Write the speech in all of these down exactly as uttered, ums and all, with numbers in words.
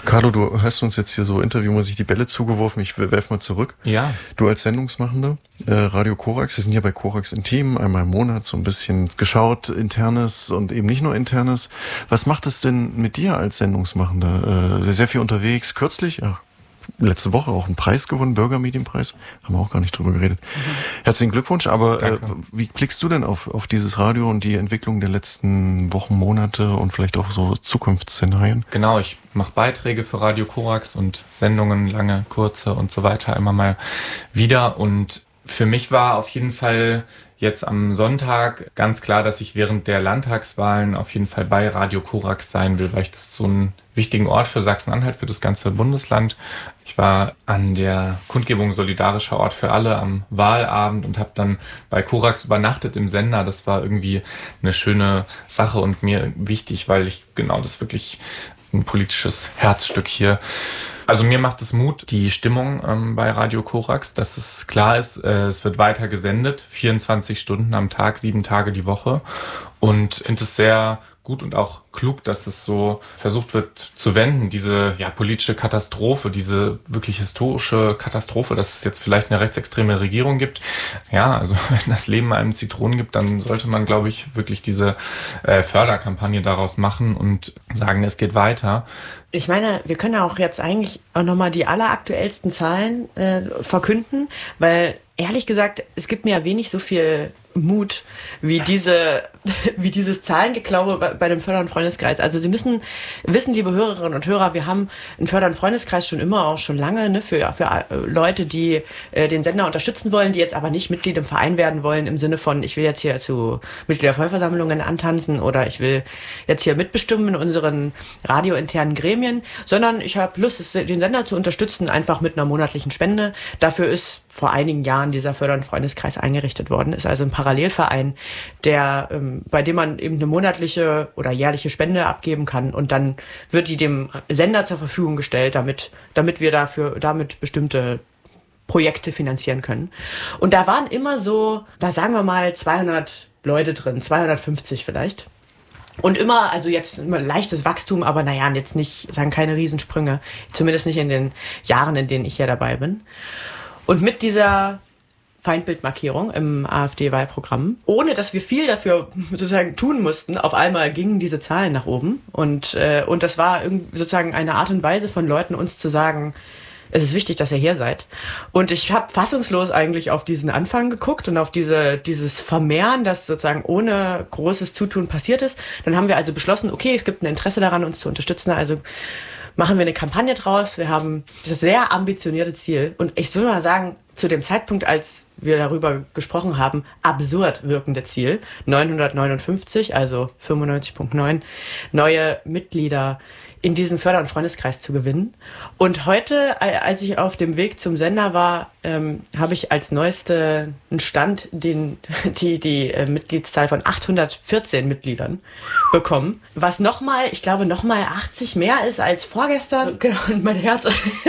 Carlo, du hast uns jetzt hier so interviewmäßig die Bälle zugeworfen. Ich werfe mal zurück. Ja. Du als Sendungsmachender, äh, Radio Korax, wir sind ja bei Korax Intim, einmal im Monat so ein bisschen geschaut, Internes und eben nicht nur Internes. Was macht es denn mit dir als Sendungsmachender? Äh, sehr viel unterwegs, kürzlich, ach, letzte Woche auch einen Preis gewonnen, Bürgermedienpreis. Haben wir auch gar nicht drüber geredet. Mhm. Herzlichen Glückwunsch, aber äh, wie blickst du denn auf, auf dieses Radio und die Entwicklung der letzten Wochen, Monate und vielleicht auch so Zukunftsszenarien? Genau, ich mache Beiträge für Radio Korax und Sendungen, lange, kurze und so weiter, immer mal wieder. Und für mich war auf jeden Fall jetzt am Sonntag ganz klar, dass ich während der Landtagswahlen auf jeden Fall bei Radio Korax sein will, weil ich das so einen wichtigen Ort für Sachsen-Anhalt, für das ganze Bundesland. Ich war an der Kundgebung Solidarischer Ort für alle am Wahlabend und habe dann bei Korax übernachtet im Sender. Das war irgendwie eine schöne Sache und mir wichtig, weil ich genau das wirklich ein politisches Herzstück hier. Also mir macht es Mut, die Stimmung ähm, bei Radio Korax, dass es klar ist, äh, es wird weiter gesendet, vierundzwanzig Stunden am Tag, sieben Tage die Woche, und finde es sehr gut und auch klug, dass es so versucht wird zu wenden, diese ja politische Katastrophe, diese wirklich historische Katastrophe, dass es jetzt vielleicht eine rechtsextreme Regierung gibt. Ja, also wenn das Leben einem Zitronen gibt, dann sollte man, glaube ich, wirklich diese äh, Förderkampagne daraus machen und sagen, es geht weiter. Ich meine, wir können auch jetzt eigentlich auch nochmal die alleraktuellsten Zahlen äh, verkünden, weil ehrlich gesagt, es gibt mir ja wenig so viel Mut wie diese wie dieses Zahlengeklaube bei, bei dem Förder- und Freundeskreis. Also Sie müssen wissen, liebe Hörerinnen und Hörer, wir haben einen Förder- und Freundeskreis schon immer, auch schon lange, ne, für, für Leute, die äh, den Sender unterstützen wollen, die jetzt aber nicht Mitglied im Verein werden wollen, im Sinne von, ich will jetzt hier zu Mitgliedervollversammlungen antanzen oder ich will jetzt hier mitbestimmen in unseren radiointernen Gremien, sondern ich habe Lust, den Sender zu unterstützen, einfach mit einer monatlichen Spende. Dafür ist vor einigen Jahren dieser Förder- und Freundeskreis eingerichtet worden, ist also ein Parallelverein, der ähm, bei dem man eben eine monatliche oder jährliche Spende abgeben kann und dann wird die dem Sender zur Verfügung gestellt, damit damit wir dafür damit bestimmte Projekte finanzieren können. Und da waren immer so, da sagen wir mal zweihundert Leute drin, zweihundertfünfzig vielleicht. Und immer, also jetzt immer leichtes Wachstum, aber naja, jetzt nicht, sagen keine Riesensprünge, zumindest nicht in den Jahren, in denen ich ja dabei bin. Und mit dieser Feindbildmarkierung im AfD-Wahlprogramm, ohne dass wir viel dafür sozusagen tun mussten. Auf einmal gingen diese Zahlen nach oben und äh, und das war irgendwie sozusagen eine Art und Weise von Leuten, uns zu sagen, es ist wichtig, dass ihr hier seid. Und ich habe fassungslos eigentlich auf diesen Anfang geguckt und auf diese dieses Vermehren, das sozusagen ohne großes Zutun passiert ist. Dann haben wir also beschlossen, okay, es gibt ein Interesse daran, uns zu unterstützen, also machen wir eine Kampagne draus. Wir haben das sehr ambitionierte Ziel. Und ich würde mal sagen, zu dem Zeitpunkt, als wir darüber gesprochen haben, absurd wirkende Ziel. neunhundertneunundfünfzig, also fünfundneunzig Komma neun neue Mitglieder in diesen Förder- und Freundeskreis zu gewinnen. Und heute, als ich auf dem Weg zum Sender war, ähm, habe ich als neueste einen Stand, den, die, die äh, Mitgliedszahl von achthundertvierzehn Mitgliedern bekommen. Was nochmal, ich glaube, nochmal achtzig mehr ist als vorgestern. Genau, und mein Herz,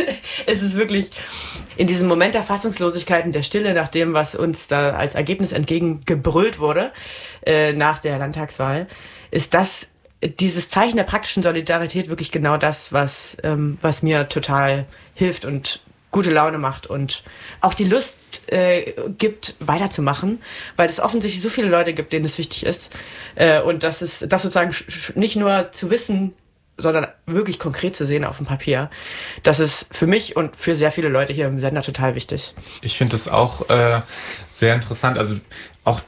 es ist wirklich in diesem Moment der Fassungslosigkeit und der Stille nach dem, was uns da als Ergebnis entgegengebrüllt wurde, äh, nach der Landtagswahl, ist das dieses Zeichen der praktischen Solidarität wirklich genau das, was ähm, was mir total hilft und gute Laune macht und auch die Lust äh, gibt, weiterzumachen, weil es offensichtlich so viele Leute gibt, denen es wichtig ist. Äh, und das ist das sozusagen sch- nicht nur zu wissen, sondern wirklich konkret zu sehen auf dem Papier. Das ist für mich und für sehr viele Leute hier im Sender total wichtig. Ich finde es auch äh, sehr interessant, also auch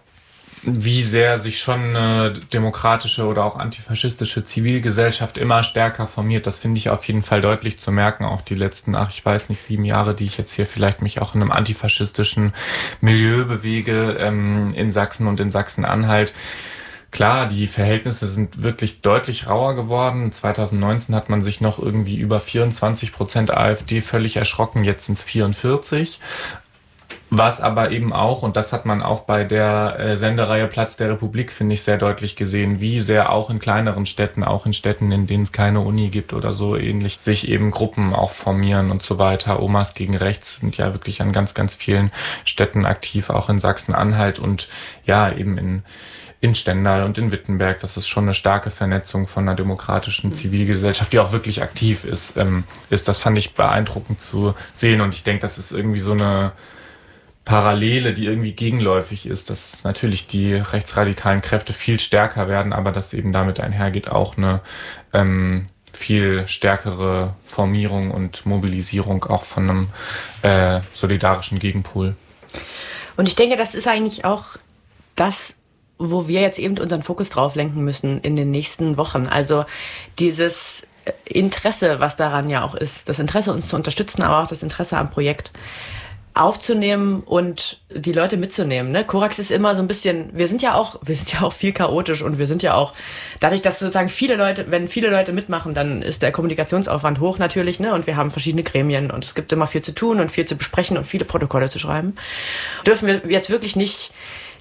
wie sehr sich schon eine demokratische oder auch antifaschistische Zivilgesellschaft immer stärker formiert. Das finde ich auf jeden Fall deutlich zu merken. Auch die letzten, ach, ich weiß nicht, sieben Jahre, die ich jetzt hier vielleicht mich auch in einem antifaschistischen Milieu bewege, ähm, in Sachsen und in Sachsen-Anhalt. Klar, die Verhältnisse sind wirklich deutlich rauer geworden. zwanzig neunzehn hat man sich noch irgendwie über vierundzwanzig Prozent AfD völlig erschrocken. Jetzt sind es vierundvierzig. Was aber eben auch, und das hat man auch bei der äh, Sendereihe Platz der Republik, finde ich, sehr deutlich gesehen, wie sehr auch in kleineren Städten, auch in Städten, in denen es keine Uni gibt oder so ähnlich, sich eben Gruppen auch formieren und so weiter. Omas gegen Rechts sind ja wirklich an ganz, ganz vielen Städten aktiv, auch in Sachsen-Anhalt und ja, eben in in Stendal und in Wittenberg. Das ist schon eine starke Vernetzung von einer demokratischen Zivilgesellschaft, die auch wirklich aktiv ist. Ähm, ist. Das fand ich beeindruckend zu sehen und ich denke, das ist irgendwie so eine Parallele, die irgendwie gegenläufig ist, dass natürlich die rechtsradikalen Kräfte viel stärker werden, aber dass eben damit einhergeht auch eine ähm, viel stärkere Formierung und Mobilisierung auch von einem äh, solidarischen Gegenpol. Und ich denke, das ist eigentlich auch das, wo wir jetzt eben unseren Fokus drauf lenken müssen in den nächsten Wochen. Also dieses Interesse, was daran ja auch ist, das Interesse, uns zu unterstützen, aber auch das Interesse am Projekt aufzunehmen und die Leute mitzunehmen. Ne? Korax ist immer so ein bisschen, wir sind ja auch, wir sind ja auch viel chaotisch und wir sind ja auch, dadurch, dass sozusagen viele Leute, wenn viele Leute mitmachen, dann ist der Kommunikationsaufwand hoch natürlich, ne? Und wir haben verschiedene Gremien und es gibt immer viel zu tun und viel zu besprechen und viele Protokolle zu schreiben. Dürfen wir jetzt wirklich nicht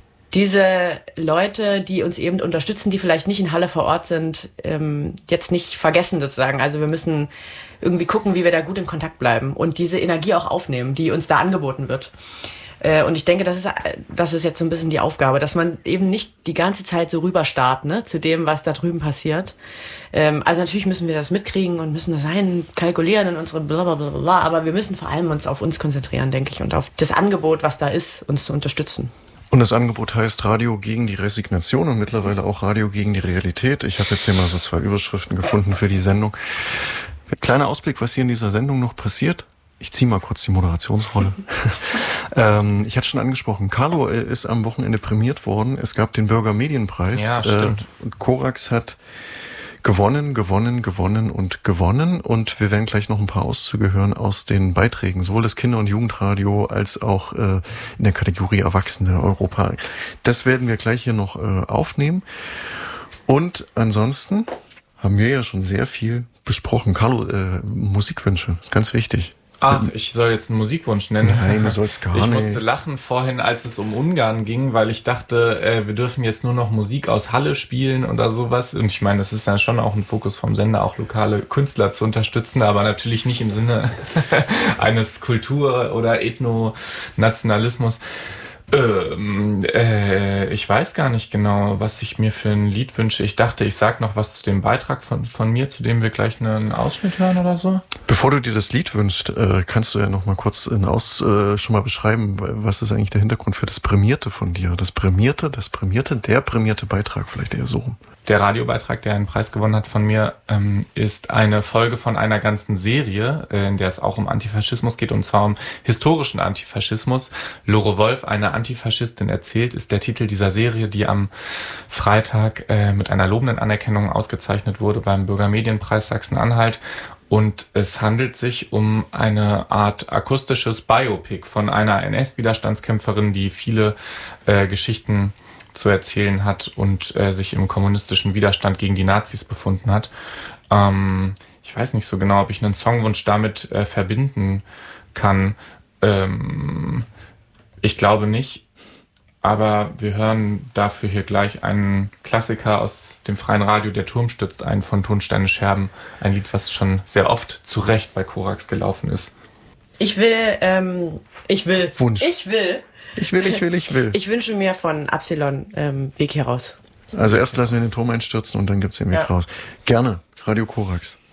diese Leute, die uns eben unterstützen, die vielleicht nicht in Halle vor Ort sind, ähm, jetzt nicht vergessen sozusagen. Also wir müssen irgendwie gucken, wie wir da gut in Kontakt bleiben und diese Energie auch aufnehmen, die uns da angeboten wird. Äh, und ich denke, das ist, das ist jetzt so ein bisschen die Aufgabe, dass man eben nicht die ganze Zeit so rüberstarrt, ne, zu dem, was da drüben passiert. Ähm, also natürlich müssen wir das mitkriegen und müssen das ein kalkulieren in unsere blablabla, aber wir müssen vor allem uns auf uns konzentrieren, denke ich, und auf das Angebot, was da ist, uns zu unterstützen. Und das Angebot heißt Radio gegen die Resignation und mittlerweile auch Radio gegen die Realität. Ich habe jetzt hier mal so zwei Überschriften gefunden für die Sendung. Kleiner Ausblick, was hier in dieser Sendung noch passiert. Ich ziehe mal kurz die Moderationsrolle. ähm, ich hatte schon angesprochen, Carlo ist am Wochenende prämiert worden. Es gab den Bürgermedienpreis. Ja, stimmt. Äh, und Korax hat gewonnen, gewonnen, gewonnen und gewonnen. Und wir werden gleich noch ein paar Auszüge hören aus den Beiträgen, sowohl des Kinder- und Jugendradio als auch äh, in der Kategorie Erwachsene Europa. Das werden wir gleich hier noch äh, aufnehmen. Und ansonsten haben wir ja schon sehr viel besprochen. Carlo, äh, Musikwünsche, ist ganz wichtig. Ach, ich soll jetzt einen Musikwunsch nennen. Nein, du sollst gar nicht. Ich musste lachen vorhin, als es um Ungarn ging, weil ich dachte, äh, wir dürfen jetzt nur noch Musik aus Halle spielen oder sowas. Und ich meine, das ist dann schon auch ein Fokus vom Sender, auch lokale Künstler zu unterstützen, aber natürlich nicht im Sinne eines Kultur- oder Ethnonationalismus. Ähm, äh, ich weiß gar nicht genau, was ich mir für ein Lied wünsche. Ich dachte, ich sag noch was zu dem Beitrag von, von mir, zu dem wir gleich einen Ausschnitt hören oder so. Bevor du dir das Lied wünschst, äh, kannst du ja noch mal kurz in Aus, äh, schon mal beschreiben, was ist eigentlich der Hintergrund für das Prämierte von dir? Das Prämierte, das Prämierte, der prämierte Beitrag, vielleicht eher so rum. Der Radiobeitrag, der einen Preis gewonnen hat von mir, ähm, ist eine Folge von einer ganzen Serie, äh, in der es auch um Antifaschismus geht, und zwar um historischen Antifaschismus. Lore Wolf, eine Antifaschistin erzählt, ist der Titel dieser Serie, die am Freitag äh, mit einer lobenden Anerkennung ausgezeichnet wurde beim Bürgermedienpreis Sachsen-Anhalt. Und es handelt sich um eine Art akustisches Biopic von einer N S-Widerstandskämpferin, die viele äh, Geschichten zu erzählen hat und äh, sich im kommunistischen Widerstand gegen die Nazis befunden hat. Ähm, ich weiß nicht so genau, ob ich einen Songwunsch damit äh, verbinden kann. Ähm, ich glaube nicht. Aber wir hören dafür hier gleich einen Klassiker aus dem freien Radio, Der Turm stürzt ein, von Tonsteine Scherben. Ein Lied, was schon sehr oft zu Recht bei Korax gelaufen ist. Ich will, ähm, ich will, Wunsch. ich will, Ich will, ich will, ich will. ich wünsche mir von Absilon ähm, Weg heraus. Also erst lassen wir den Turm einstürzen und dann gibt's den Weg Ja. raus. Gerne, Radio Korax.